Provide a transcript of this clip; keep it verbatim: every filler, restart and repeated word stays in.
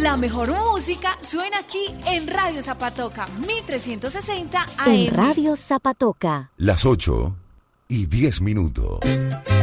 La mejor música suena aquí en Radio Zapatoca, mil trescientos sesenta A M. En Radio Zapatoca. Las ocho y diez minutos.